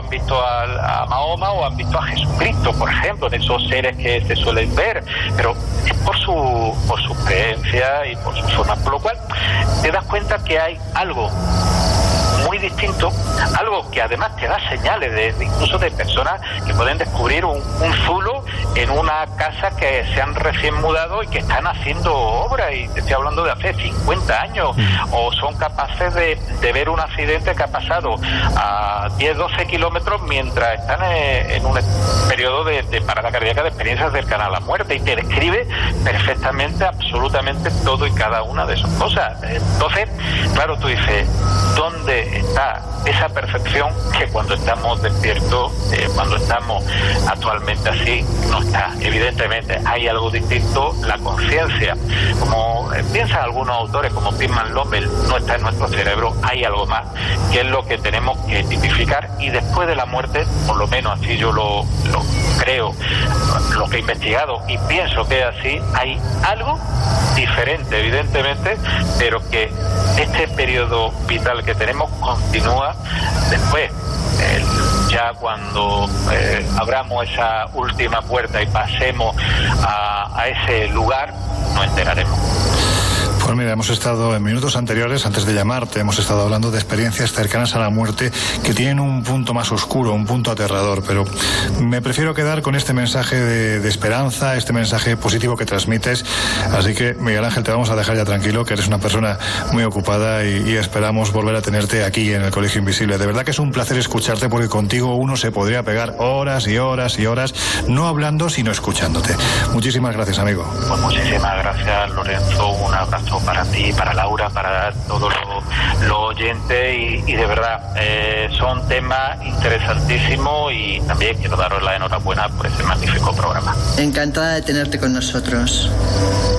han visto a Mahoma o han visto a Jesucristo, por ejemplo, en esos seres que se suelen ver, pero es por su creencia y por su forma, por lo cual te das cuenta que hay algo muy distinto, algo que además te da señales incluso de personas que pueden descubrir un zulo en una casa que se han recién mudado y que están haciendo obra, y te estoy hablando de hace 50 años, o son capaces de ver un accidente que ha pasado a 10-12 kilómetros mientras están en un periodo de parada cardíaca, de experiencia cercana a la muerte, y te describe perfectamente, absolutamente todo y cada una de esas cosas. Entonces, claro, tú dices, ¿dónde está esa percepción que cuando estamos despiertos, cuando estamos actualmente así, no está? Evidentemente hay algo distinto, la conciencia, como piensan algunos autores como Pittman Lommel, no está en nuestro cerebro, hay algo más, que es lo que tenemos que tipificar, y después de la muerte, por lo menos así yo lo creo, lo que he investigado y pienso que es así, hay algo diferente, evidentemente, pero que este periodo vital que tenemos continúa después. Ya cuando abramos esa última puerta y pasemos a ese lugar, nos enteraremos. Pues mira, hemos estado en minutos anteriores, antes de llamarte, hemos estado hablando de experiencias cercanas a la muerte que tienen un punto más oscuro, un punto aterrador, pero me prefiero quedar con este mensaje de esperanza, este mensaje positivo que transmites. Así que, Miguel Ángel, te vamos a dejar ya tranquilo, que eres una persona muy ocupada y esperamos volver a tenerte aquí en el Colegio Invisible. De verdad que es un placer escucharte, porque contigo uno se podría pegar horas y horas y horas, no hablando, sino escuchándote. Muchísimas gracias, amigo. Pues muchísimas gracias, Lorenzo. Un abrazo para ti, para Laura, para todos los oyentes, y de verdad son temas interesantísimos, y también quiero daros la enhorabuena por ese magnífico programa. Encantada de tenerte con nosotros.